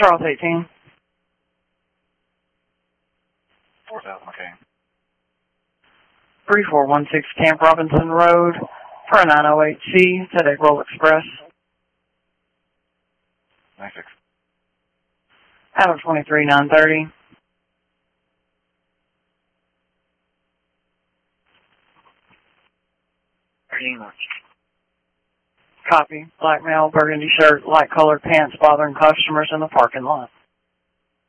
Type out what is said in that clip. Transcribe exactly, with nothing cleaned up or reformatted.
Charles eighteen. four thousand, okay. three four one six Camp Robinson Road for a nine oh eight C, FedEx Roll Express. nine six. Adam twenty-three nine thirty. thirteen March. Copy. Black male, burgundy shirt, light colored pants bothering customers in the parking lot.